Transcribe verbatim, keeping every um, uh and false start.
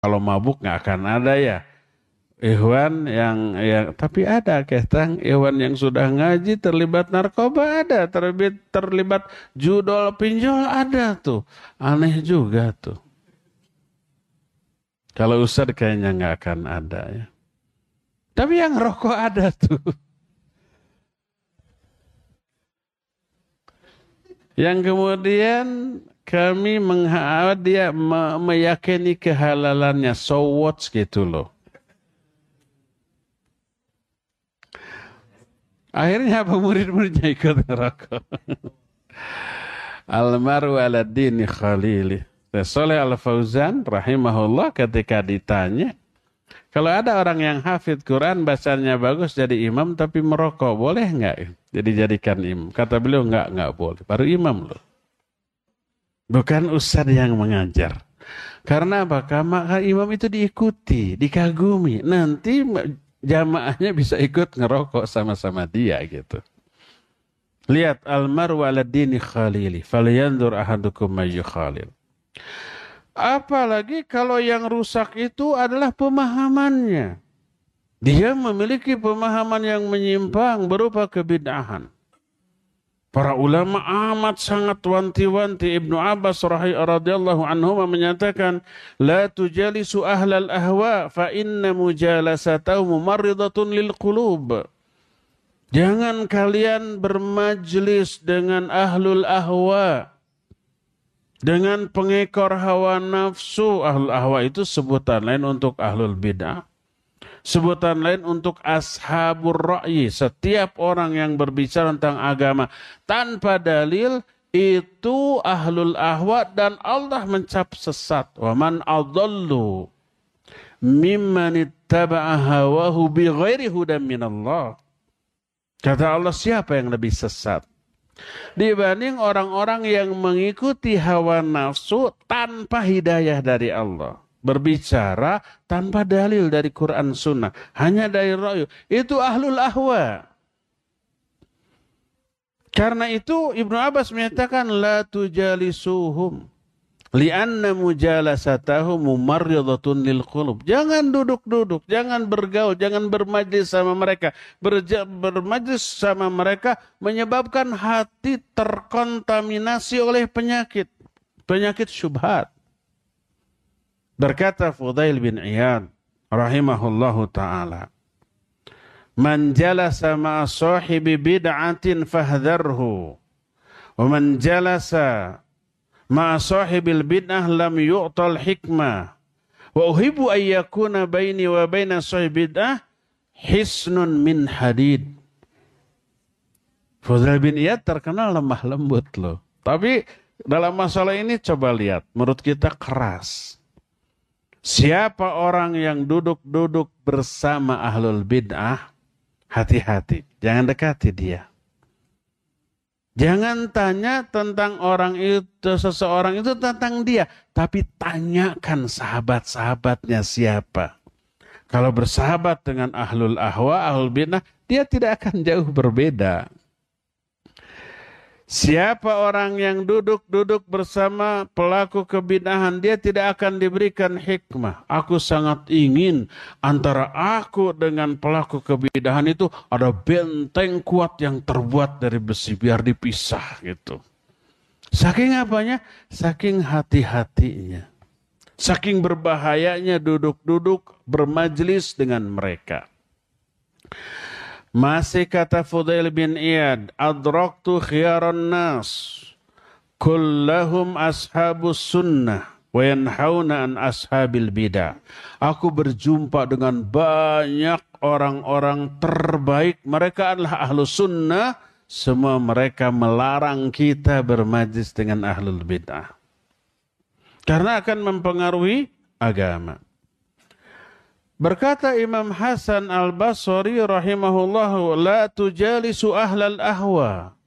Kalau mabuk nggak akan ada ya. Ikhwan yang yang tapi ada ketang ikhwan yang sudah ngaji terlibat narkoba ada, terlibat terlibat judol pinjol ada tuh. Aneh juga tuh. Kalau Ustadz kayaknya nggak akan ada ya. Tapi yang rokok ada tuh. Yang kemudian kami mengha dia me meyakini kehalalannya, so what gitu loh. Akhirnya apa murid-muridnya ikut ngerokok. Almaru ala dini khalili. Saleh Al-Fauzan rahimahullah ketika ditanya, kalau ada orang yang hafid Quran, bacanya bagus jadi imam tapi merokok, boleh nggak? Jadi jadikan imam. Kata beliau nggak, nggak boleh. Baru imam loh. Bukan ustaz yang mengajar. Karena apa? Karena imam itu diikuti, dikagumi. Nanti jamaahnya bisa ikut ngerokok sama-sama dia gitu. Lihat almaru ala dini khalili, falyanzur ahadukum may khalil. Apalagi kalau yang rusak itu adalah pemahamannya. Dia memiliki pemahaman yang menyimpang berupa kebid'ahan. Para ulama amat sangat wanti-wanti. Ibnu Abbas radhiyallahu anhu menyatakan, la tujalisu ahlal ahwa fa inna mujalasatahum mumarridatun lil qulub. Jangan kalian bermajlis dengan ahlul ahwa, dengan pengekor hawa nafsu. Ahlul ahwa itu sebutan lain untuk ahlul bid'ah. Sebutan lain untuk ashabur ra'yi. Setiap orang yang berbicara tentang agama tanpa dalil itu ahlul ahwa dan Allah mencap sesat. Wa man adallu mimman ittaba'a hawahu bighairi hudan minallah. Kata Allah, siapa yang lebih sesat dibanding orang-orang yang mengikuti hawa nafsu tanpa hidayah dari Allah. Berbicara tanpa dalil dari Quran Sunnah, hanya dari ra'yu. Itu ahlul ahwa. Karena itu Ibnu Abbas menyatakan la tujalisuhum li'anna mujalasatahum mumarridatun lil qulub. Jangan duduk-duduk, jangan bergaul, jangan bermajlis sama mereka. Berja, bermajlis sama mereka menyebabkan hati terkontaminasi oleh penyakit, penyakit syubhat. Berkata Fudail bin Iyad rahimahullahu ta'ala, man jalasa ma'a sahibi bid'atin fahdharhu, wa man jalasa ma'a sahibil bid'ah lam yu'tal hikmah, wa uhibbu an yakuna baini wa baina sahibi bid'ah hisnun min hadid. Fudail bin Iyad terkenal lemah lembut loh. Tapi dalam masalah ini coba lihat, menurut kita keras. Siapa orang yang duduk-duduk bersama ahlul bid'ah, hati-hati, jangan dekati dia. Jangan tanya tentang orang itu, seseorang itu tentang dia, tapi tanyakan sahabat-sahabatnya siapa. Kalau bersahabat dengan ahlul ahwa, ahlul bid'ah, dia tidak akan jauh berbeda. Siapa orang yang duduk-duduk bersama pelaku kebid'ahan, dia tidak akan diberikan hikmah. Aku sangat ingin antara aku dengan pelaku kebid'ahan itu ada benteng kuat yang terbuat dari besi, biar dipisah gitu. Saking apanya? Saking hati-hatinya. Saking berbahayanya duduk-duduk bermajlis dengan mereka. Masih kata Fudail bin Iyad, adraktu khiyaran nas kullahum ashabus sunnah wa yanhauna an ashabil bidah. Aku berjumpa dengan banyak orang-orang terbaik, mereka adalah ahlu sunnah, semua mereka melarang kita bermajlis dengan ahlul bid'ah karena akan mempengaruhi agama. Berkata Imam Hasan Al-Basri rahimahullahu, la tujalisu ahlal ahwa